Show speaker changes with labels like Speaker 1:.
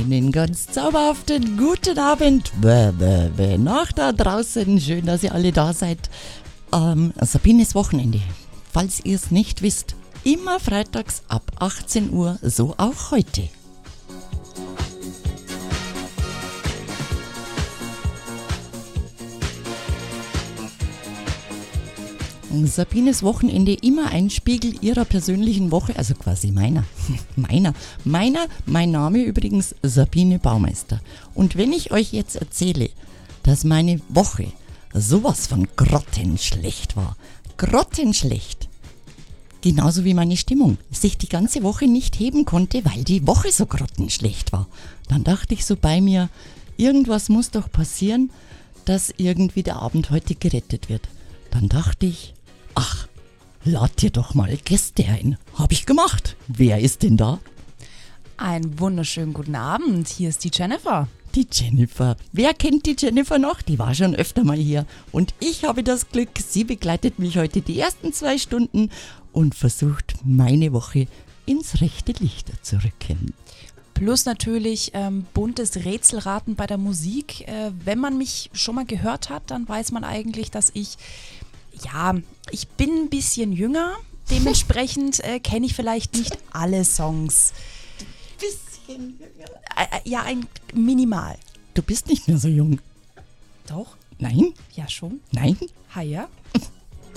Speaker 1: Einen ganz zauberhaften guten Abend nach da draußen. Schön, dass ihr alle da seid. Sabines Wochenende. Falls ihr es nicht wisst, immer freitags ab 18 Uhr, so auch heute. Sabines Wochenende immer ein Spiegel ihrer persönlichen Woche, also quasi meiner. Mein Name übrigens Sabine Baumeister. Und wenn ich euch jetzt erzähle, dass meine Woche sowas von grottenschlecht war, grottenschlecht, genauso wie meine Stimmung, sich die ganze Woche nicht heben konnte, weil die Woche so grottenschlecht war, dann dachte ich so bei mir, irgendwas muss doch passieren, dass irgendwie der Abend heute gerettet wird. Dann dachte ich, ach, lad dir doch mal Gäste ein. Hab ich gemacht. Wer ist denn da?
Speaker 2: Einen wunderschönen guten Abend. Hier ist die Jennifer.
Speaker 1: Die Jennifer. Wer kennt die Jennifer noch? Die war schon öfter mal hier. Und ich habe das Glück, sie begleitet mich heute die ersten 2 Stunden und versucht, meine Woche ins rechte Licht zu rücken.
Speaker 2: Plus natürlich buntes Rätselraten bei der Musik. Wenn man mich schon mal gehört hat, dann weiß man eigentlich, dass ich bin ein bisschen jünger. Dementsprechend kenne ich vielleicht nicht alle Songs.
Speaker 1: Bisschen jünger?
Speaker 2: Ein minimal.
Speaker 1: Du bist nicht mehr so jung.
Speaker 2: Doch?
Speaker 1: Nein?
Speaker 2: Ja, schon.
Speaker 1: Nein?
Speaker 2: Ja.